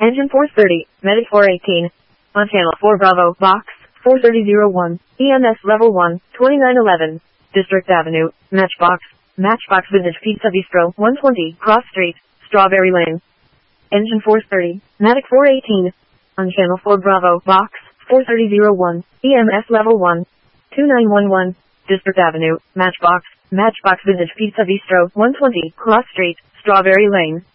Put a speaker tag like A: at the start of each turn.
A: Engine Force 30, Medic 418. On Channel 4 Bravo, Box 43001, EMS Level 1, 2911. District Avenue, Matchbox Vintage Pizza Bistro, 120, Cross Street, Strawberry Lane. Engine Force 30, Medic 418. On Channel 4 Bravo, Box 43001, EMS Level 1, 2911. District Avenue, Matchbox Vintage Pizza Bistro, 120, Cross Street, Strawberry Lane.